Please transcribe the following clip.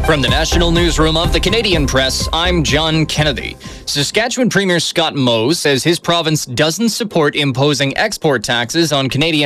From the National Newsroom of the Canadian Press, I'm John Kennedy. Saskatchewan Premier Scott Moe says his province doesn't support imposing export taxes on Canadian